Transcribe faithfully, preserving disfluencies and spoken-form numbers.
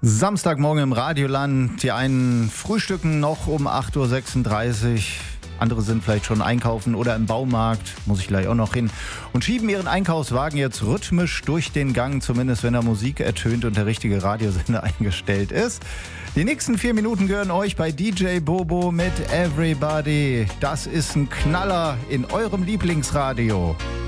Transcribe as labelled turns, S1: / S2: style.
S1: Samstagmorgen im Radioland. Die einen frühstücken noch um acht Uhr sechsunddreißig. Andere sind vielleicht schon einkaufen oder im Baumarkt, muss ich gleich auch noch hin, und schieben ihren Einkaufswagen jetzt rhythmisch durch den Gang, zumindest wenn da Musik ertönt und der richtige Radiosender eingestellt ist. Die nächsten vier Minuten gehören euch bei D J Bobo mit Everybody. Das ist ein Knaller in eurem Lieblingsradio.